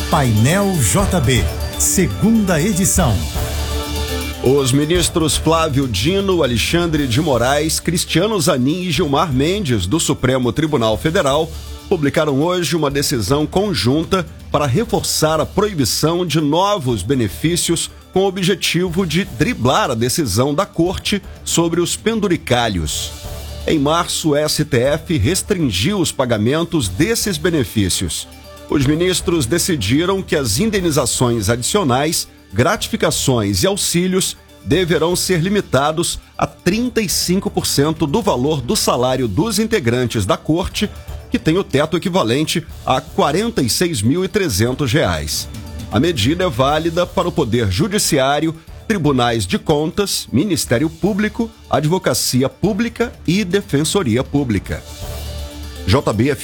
Painel JB, segunda edição. Os ministros Flávio Dino, Alexandre de Moraes, Cristiano Zanin e Gilmar Mendes, do Supremo Tribunal Federal, publicaram hoje uma decisão conjunta para reforçar a proibição de novos benefícios com o objetivo de driblar a decisão da Corte sobre os penduricalhos. Em março, o STF restringiu os pagamentos desses benefícios. Os ministros decidiram que as indenizações adicionais, gratificações e auxílios deverão ser limitados a 35% do valor do salário dos integrantes da Corte, que tem o teto equivalente a R$ 46.300. A medida é válida para o Poder Judiciário, Tribunais de Contas, Ministério Público, Advocacia Pública e Defensoria Pública. JBF